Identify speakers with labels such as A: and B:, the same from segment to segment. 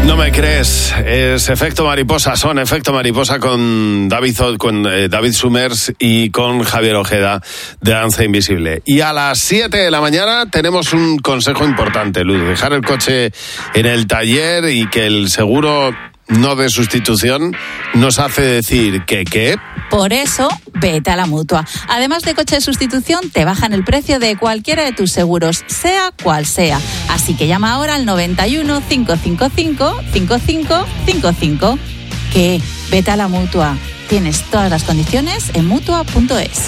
A: No me crees, es Efecto Mariposa, son Efecto Mariposa con David Summers y con Javier Ojeda de Danza Invisible. Y a las 7 de la mañana tenemos un consejo importante, Luz, dejar el coche en el taller y que el seguro no de sustitución nos hace decir que ¿qué?
B: Por eso, vete a la Mutua. Además de coche de sustitución, te bajan el precio de cualquiera de tus seguros, sea cual sea. Así que llama ahora al 91 555 5555. ¿Qué? Vete a la Mutua. Tienes todas las condiciones en Mutua.es.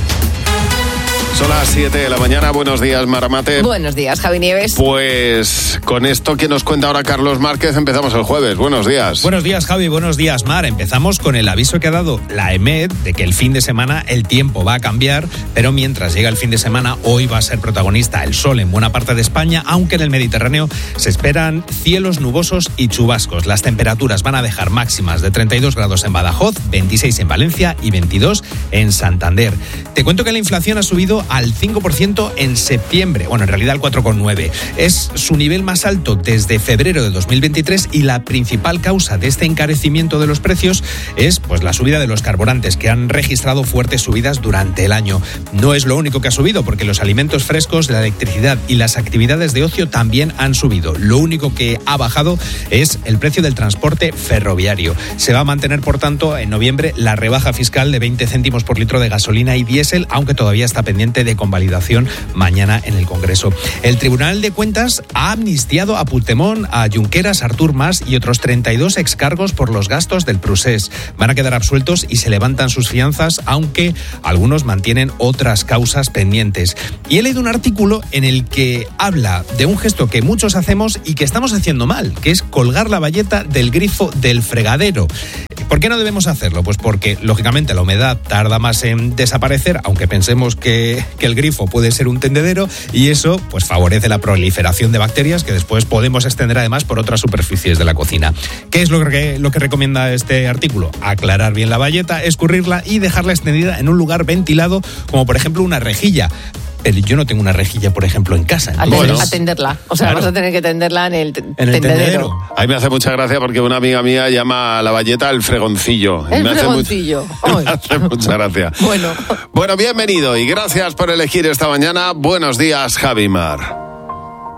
A: Son las 7 de la mañana. Buenos días, Maramate.
C: Buenos días, Javi Nieves.
A: Pues con esto que nos cuenta ahora Carlos Márquez empezamos el jueves. Buenos días.
D: Buenos días, Javi. Buenos días, Mar. Empezamos con el aviso que ha dado la EMET de que el fin de semana el tiempo va a cambiar, pero mientras llega el fin de semana, hoy va a ser protagonista el sol en buena parte de España, aunque en el Mediterráneo se esperan cielos nubosos y chubascos. Las temperaturas van a dejar máximas de 32 grados en Badajoz, 26 en Valencia y 22 en Santander. Te cuento que la inflación ha subido al 5% en septiembre, bueno, en realidad al 4,9%. Es su nivel más alto desde febrero de 2023 y la principal causa de este encarecimiento de los precios es pues la subida de los carburantes, que han registrado fuertes subidas durante el año. No es lo único que ha subido, porque los alimentos frescos, la electricidad y las actividades de ocio también han subido. Lo único que ha bajado es el precio del transporte ferroviario. Se va a mantener, por tanto, en noviembre la rebaja fiscal de 20 céntimos por litro de gasolina y diésel, aunque todavía está pendiente de convalidación mañana en el Congreso. El Tribunal de Cuentas ha amnistiado a Puigdemont, a Junqueras, a Artur Mas y otros 32 excargos por los gastos del procés. Van a quedar absueltos y se levantan sus fianzas, aunque algunos mantienen otras causas pendientes. Y he leído un artículo en el que habla de un gesto que muchos hacemos y que estamos haciendo mal, que es colgar la bayeta del grifo del fregadero. ¿Por qué no debemos hacerlo? Pues porque, lógicamente, la humedad tarda más en desaparecer, aunque pensemos que el grifo puede ser un tendedero, y eso pues favorece la proliferación de bacterias que después podemos extender además por otras superficies de la cocina. ¿Qué es lo que recomienda este artículo? Aclarar bien la bayeta, escurrirla y dejarla extendida en un lugar ventilado, como por ejemplo una rejilla. Pero yo no tengo una rejilla, por ejemplo, en casa.
C: Atenderla. O sea, claro, vas a tener que tenderla en el tendedero.
A: A mí me hace mucha gracia porque una amiga mía llama a la bayeta el fregoncillo.
C: El fregoncillo.
A: Me hace mucha gracia.
C: Bueno,
A: bienvenido y gracias por elegir esta mañana. Buenos días, Javi Mar.